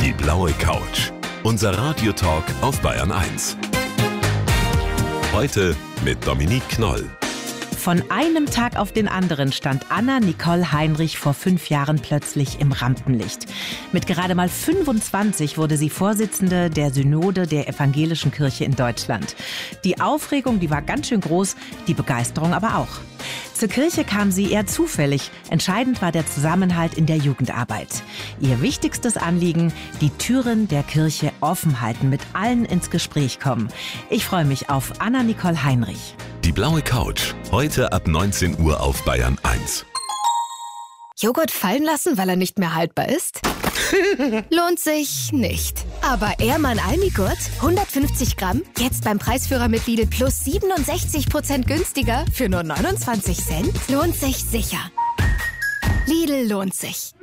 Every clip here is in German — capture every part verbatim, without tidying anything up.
Die blaue Couch. Unser Radiotalk auf Bayern eins. Heute mit Dominique Knoll. Von einem Tag auf den anderen stand Anna Nicole Heinrich vor fünf Jahren plötzlich im Rampenlicht. Mit gerade mal fünfundzwanzig wurde sie Vorsitzende der Synode der Evangelischen Kirche in Deutschland. Die Aufregung, die war ganz schön groß, die Begeisterung aber auch. Zur Kirche kam sie eher zufällig. Entscheidend war der Zusammenhalt in der Jugendarbeit. Ihr wichtigstes Anliegen, die Türen der Kirche offen halten, mit allen ins Gespräch kommen. Ich freue mich auf Anna Nicole Heinrich. Die blaue Couch. Heute ab neunzehn Uhr auf Bayern eins. Joghurt fallen lassen, weil er nicht mehr haltbar ist? Lohnt sich nicht. Aber Ehrmann Almigurt, hundertfünfzig Gramm, jetzt beim Preisführer mit Lidl plus siebenundsechzig Prozent günstiger für nur neunundzwanzig Cent? Lohnt sich sicher. Lidl lohnt sich.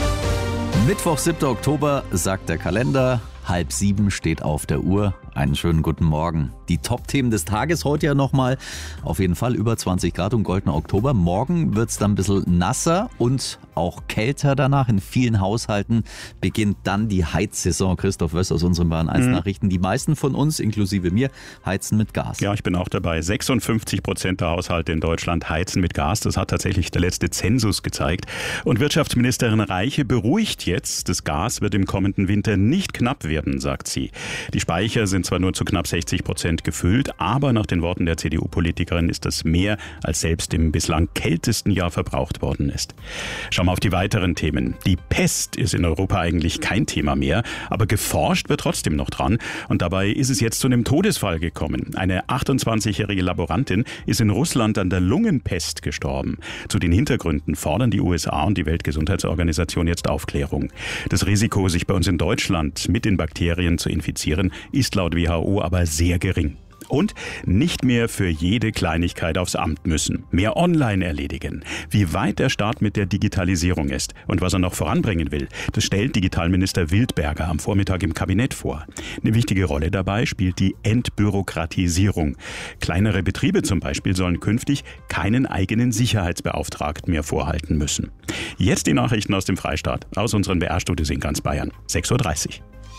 Mittwoch, siebter Oktober, sagt der Kalender. Halb sieben steht auf der Uhr. Einen schönen guten Morgen. Die Top-Themen des Tages heute ja nochmal. Auf jeden Fall über zwanzig Grad und goldener Oktober. Morgen wird es dann ein bisschen nasser und auch kälter danach. In vielen Haushalten beginnt dann die Heizsaison. Christoph Wöss aus unseren Bayern eins Nachrichten. Die meisten von uns, inklusive mir, heizen mit Gas. Ja, ich bin auch dabei. sechsundfünfzig Prozent der Haushalte in Deutschland heizen mit Gas. Das hat tatsächlich der letzte Zensus gezeigt. Und Wirtschaftsministerin Reiche beruhigt jetzt, das Gas wird im kommenden Winter nicht knapp werden, sagt sie. Die Speicher sind zwar nur zu knapp sechzig Prozent gefüllt, aber nach den Worten der C D U-Politikerin ist das mehr, als selbst im bislang kältesten Jahr verbraucht worden ist. Schauen wir auf die weiteren Themen. Die Pest ist in Europa eigentlich kein Thema mehr, aber geforscht wird trotzdem noch dran. Und dabei ist es jetzt zu einem Todesfall gekommen. Eine achtundzwanzigjährige Laborantin ist in Russland an der Lungenpest gestorben. Zu den Hintergründen fordern die U S A und die Weltgesundheitsorganisation jetzt Aufklärung. Das Risiko, sich bei uns in Deutschland mit den Bakterien zu infizieren, ist laut W H O aber sehr gering. Und nicht mehr für jede Kleinigkeit aufs Amt müssen. Mehr online erledigen. Wie weit der Staat mit der Digitalisierung ist und was er noch voranbringen will, das stellt Digitalminister Wildberger am Vormittag im Kabinett vor. Eine wichtige Rolle dabei spielt die Entbürokratisierung. Kleinere Betriebe zum Beispiel sollen künftig keinen eigenen Sicherheitsbeauftragten mehr vorhalten müssen. Jetzt die Nachrichten aus dem Freistaat, aus unseren B R-Studios in ganz Bayern. sechs Uhr dreißig.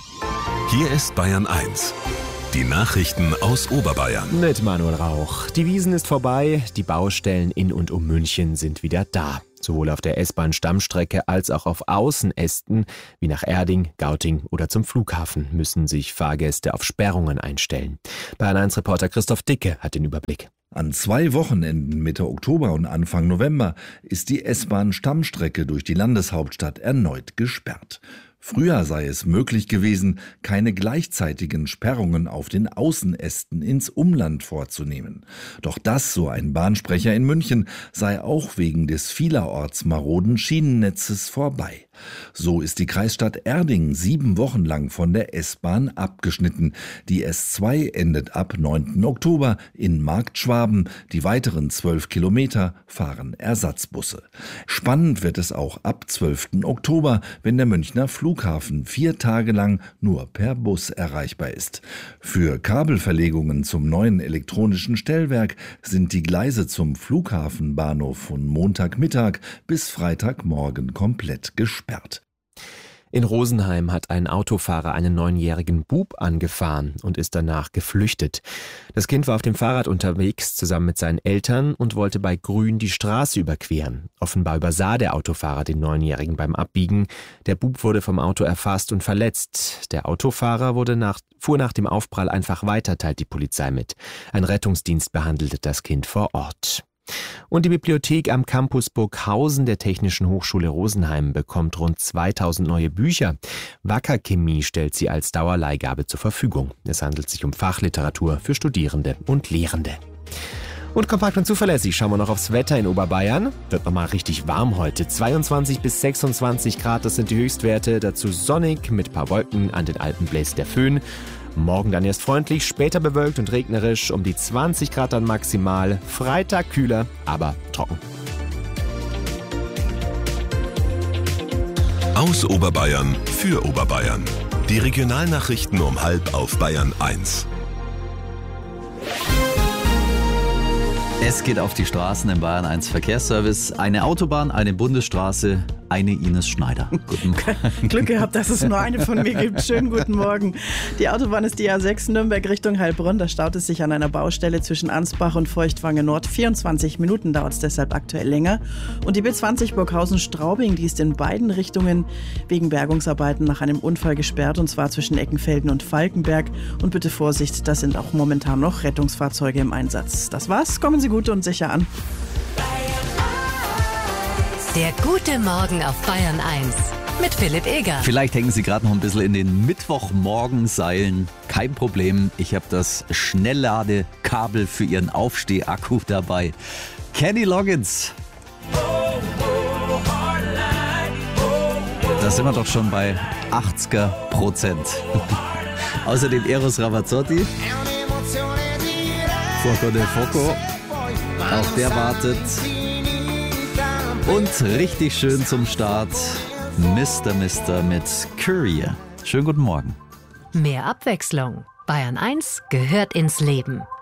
Hier ist Bayern eins. Die Nachrichten aus Oberbayern. Mit Manuel Rauch. Die Wiesn ist vorbei, die Baustellen in und um München sind wieder da. Sowohl auf der S-Bahn-Stammstrecke als auch auf Außenästen wie nach Erding, Gauting oder zum Flughafen müssen sich Fahrgäste auf Sperrungen einstellen. Bayern eins Reporter Christoph Dicke hat den Überblick. An zwei Wochenenden Mitte Oktober und Anfang November ist die S-Bahn-Stammstrecke durch die Landeshauptstadt erneut gesperrt. Früher sei es möglich gewesen, keine gleichzeitigen Sperrungen auf den Außenästen ins Umland vorzunehmen. Doch das, so ein Bahnsprecher in München, sei auch wegen des vielerorts maroden Schienennetzes vorbei. So ist die Kreisstadt Erding sieben Wochen lang von der S-Bahn abgeschnitten. Die S zwei endet ab neunten Oktober in Marktschwaben. Die weiteren zwölf Kilometer fahren Ersatzbusse. Spannend wird es auch ab zwölften Oktober, wenn der Münchner Flughafen vier Tage lang nur per Bus erreichbar ist. Für Kabelverlegungen zum neuen elektronischen Stellwerk sind die Gleise zum Flughafenbahnhof von Montagmittag bis Freitagmorgen komplett gesperrt. In Rosenheim hat ein Autofahrer einen neunjährigen Bub angefahren und ist danach geflüchtet. Das Kind war auf dem Fahrrad unterwegs zusammen mit seinen Eltern und wollte bei Grün die Straße überqueren. Offenbar übersah der Autofahrer den Neunjährigen beim Abbiegen. Der Bub wurde vom Auto erfasst und verletzt. Der Autofahrer wurde nach, fuhr nach dem Aufprall einfach weiter, teilt die Polizei mit. Ein Rettungsdienst behandelte das Kind vor Ort. Und die Bibliothek am Campus Burghausen der Technischen Hochschule Rosenheim bekommt rund zweitausend neue Bücher. Wacker Chemie stellt sie als Dauerleihgabe zur Verfügung. Es handelt sich um Fachliteratur für Studierende und Lehrende. Und kompakt und zuverlässig schauen wir noch aufs Wetter in Oberbayern. Wird nochmal richtig warm heute. zweiundzwanzig bis sechsundzwanzig Grad, das sind die Höchstwerte. Dazu sonnig mit ein paar Wolken, an den Alpen bläst der Föhn. Morgen dann erst freundlich, später bewölkt und regnerisch, um die zwanzig Grad dann maximal. Freitag kühler, aber trocken. Aus Oberbayern für Oberbayern. Die Regionalnachrichten um halb auf Bayern eins. Es geht auf die Straßen im Bayern eins Verkehrsservice. Eine Autobahn, eine Bundesstraße eine Ines Schneider. Guten Morgen. Glück gehabt, dass es nur eine von mir gibt. Schönen guten Morgen. Die Autobahn ist die A sechs Nürnberg Richtung Heilbronn. Da staut es sich an einer Baustelle zwischen Ansbach und Feuchtwange Nord. vierundzwanzig Minuten dauert es deshalb aktuell länger. Und die B zwanzig Burghausen-Straubing, die ist in beiden Richtungen wegen Bergungsarbeiten nach einem Unfall gesperrt. Und zwar zwischen Eckenfelden und Falkenberg. Und bitte Vorsicht, da sind auch momentan noch Rettungsfahrzeuge im Einsatz. Das war's. Kommen Sie gut und sicher an. Der gute Morgen auf Bayern eins mit Philipp Eger. Vielleicht hängen Sie gerade noch ein bisschen in den Mittwochmorgenseilen. Kein Problem, ich habe das Schnellladekabel für Ihren Aufstehakku dabei. Kenny Loggins. Da sind wir doch schon bei achtziger Prozent. Außerdem Eros Ramazzotti. Foco del Foco. Auch der wartet. Und richtig schön zum Start, Mister Mister mit Courier. Schönen guten Morgen. Mehr Abwechslung. Bayern eins gehört ins Leben.